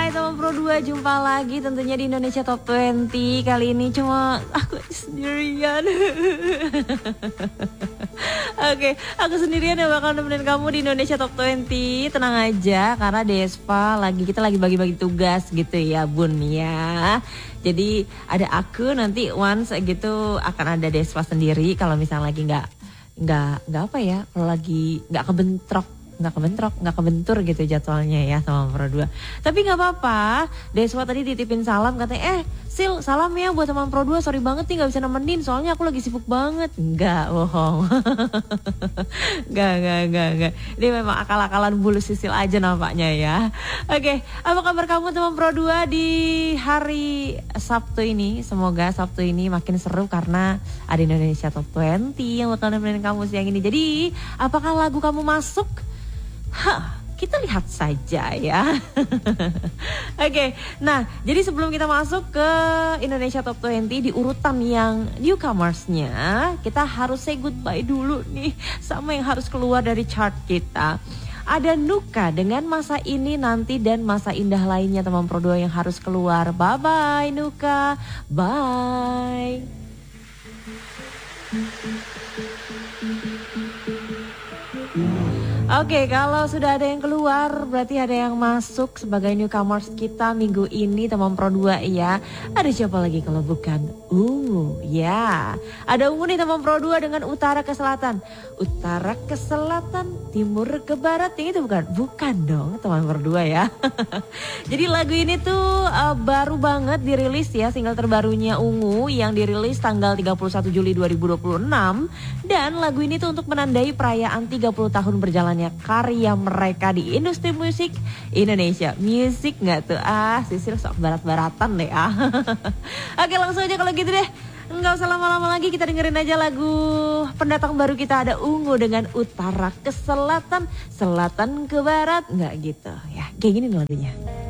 Hai teman Pro 2, jumpa lagi tentunya di Indonesia Top 20. Kali ini cuma aku sendirian. Oke, aku sendirian yang bakal nemenin kamu di Indonesia Top 20. Tenang aja, karena Despa kita lagi bagi-bagi tugas gitu ya Bun ya. Jadi ada aku nanti once gitu akan ada Despa sendiri. Kalau misalnya lagi nggak apa ya, kalau lagi nggak kebentur gitu jadwalnya ya sama Pro 2. Tapi nggak apa-apa, Deswa tadi titipin salam katanya, Sil salam ya buat teman Pro 2, sorry banget nih gak bisa nemenin soalnya aku lagi sibuk banget. Enggak, bohong. Enggak. Ini memang akal-akalan bulu sisil aja nampaknya ya. Oke, apa kabar kamu teman Pro 2 di hari Sabtu ini? Semoga Sabtu ini makin seru karena ada Indonesia Top 20 yang bakal nemenin kamu siang ini. Jadi, apakah lagu kamu masuk? Kita lihat saja ya. Oke, nah jadi sebelum kita masuk ke Indonesia Top 20 di urutan yang newcomersnya, kita harus say goodbye dulu nih sama yang harus keluar dari chart kita. Ada Nuka dengan Masa Ini Nanti dan Masa Indah lainnya teman Pro 2 yang harus keluar. Bye-bye Nuka, bye. Oke, kalau sudah ada yang keluar berarti ada yang masuk sebagai newcomers kita minggu ini teman Pro 2 ya. Ada siapa lagi kalau bukan Ungu ya. Ada Ungu nih teman Pro 2 dengan Utara ke Selatan. Utara ke Selatan, Timur ke Barat, yang itu bukan? Bukan dong teman Pro 2 ya. Jadi lagu ini tuh baru banget dirilis ya, single terbarunya Ungu yang dirilis tanggal 31 Juli 2026. Dan lagu ini tuh untuk menandai perayaan 30 tahun berjalan karya mereka di industri musik Indonesia. Musik gak tuh? Sisil sok barat-baratan deh Oke, langsung aja kalau gitu deh. Nggak usah lama-lama lagi, kita dengerin aja lagu pendatang baru kita. Ada Ungu dengan Utara ke Selatan, Selatan ke Barat. Nggak gitu ya, kayak gini nih lagunya.